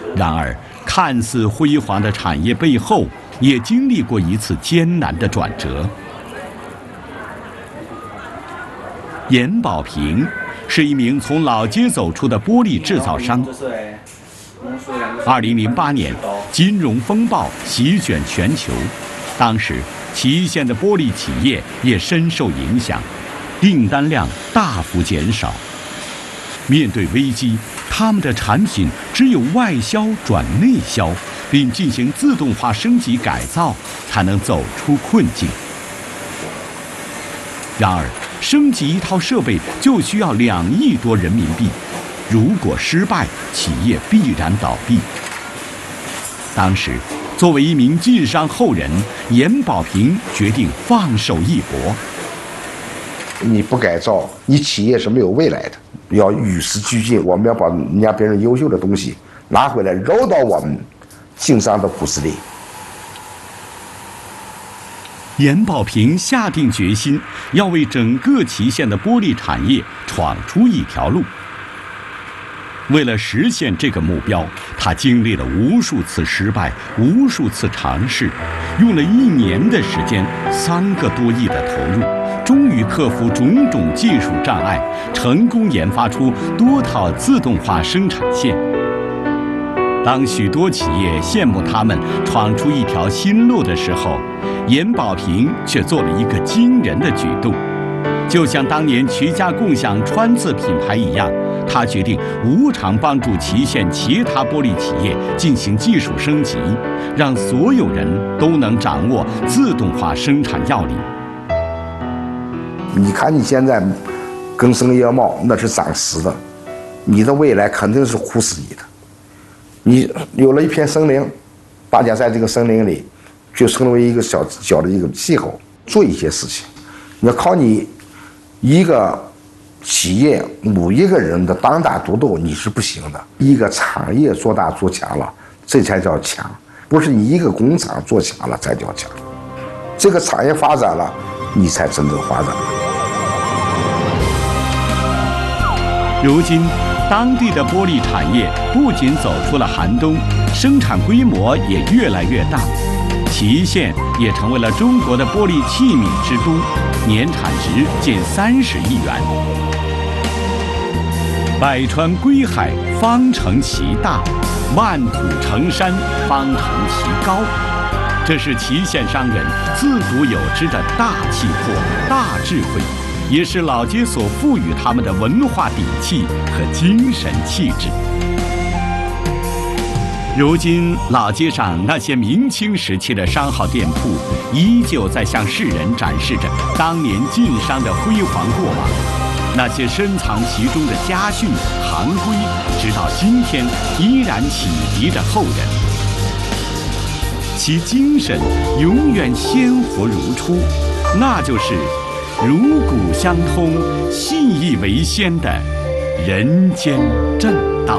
然而，看似辉煌的产业背后，也经历过一次艰难的转折。严保平是一名从老街走出的玻璃制造商。2008年，金融风暴席卷全球，当时祁县的玻璃企业也深受影响，订单量大幅减少。面对危机，他们的产品只有外销转内销，并进行自动化升级改造，才能走出困境。然而，升级一套设备就需要2亿多人民币，如果失败，企业必然倒闭。当时，作为一名晋商后人，严保平决定放手一搏。 你不改造，你企业是没有未来的。要与时俱进，我们要把人家别人优秀的东西拿回来，揉到我们晋商的骨子里。 严保平下定决心，要为整个祁县的玻璃产业闯出一条路。为了实现这个目标，他经历了无数次失败，无数次尝试，用了1年的时间，3个多亿的投入，终于克服种种技术障碍，成功研发出多套自动化生产线。当许多企业羡慕他们闯出一条新路的时候，严保平却做了一个惊人的举动。就像当年徐家共享川字品牌一样，他决定无偿帮助祁县其他玻璃企业进行技术升级，让所有人都能掌握自动化生产要领。 你看你现在根深叶茂，那是长实的，你的未来肯定是忽视你的。你有了一片森林，大家在这个森林里就成为一个小的一个气候，做一些事情。你要靠你一个企业某一个人的单打独斗，你是不行的。一个产业做大做强了，这才叫强，不是你一个工厂做强了才叫强。这个产业发展了，你才真正发展了。 如今，当地的玻璃产业不仅走出了寒冬，生产规模也越来越大。祁县也成为了中国的玻璃器皿之都，年产值近30亿元。百川归海，方成其大；万土成山，方成其高。这是祁县商人自古有之的大气魄、大智慧，也是老街所赋予他们的文化底气和精神气质。如今，老街上那些明清时期的商号店铺，依旧在向世人展示着当年晋商的辉煌过往。那些深藏其中的家训、行规，直到今天依然启迪着后人。其精神永远鲜活如初，那就是如骨相通、细意为先的人间正。